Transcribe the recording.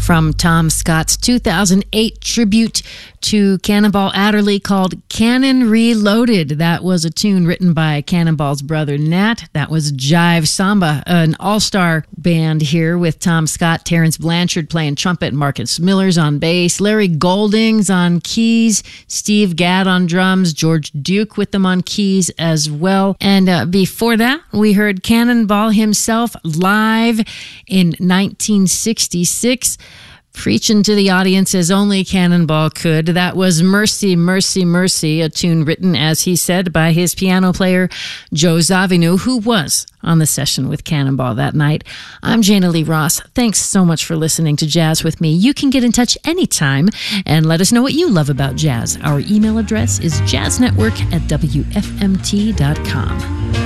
from Tom Scott's 2008 tribute to Cannonball Adderley called Cannon Reloaded. That was a tune written by Cannonball's brother Nat. That was Jive Samba, an all-star band here with Tom Scott, Terrence Blanchard playing trumpet, Marcus Miller's on bass, Larry Golding's on keys, Steve Gadd on drums, George Duke with them on keys as well. And before that, we heard Cannonball himself live in 1966. Preaching to the audience as only Cannonball could. That was Mercy, Mercy, Mercy, a tune written, as he said, by his piano player, Joe Zawinul, who was on the session with Cannonball that night. I'm Jana Lee Ross. Thanks so much for listening to Jazz with me. You can get in touch anytime and let us know what you love about jazz. Our email address is jazznetwork@wfmt.com.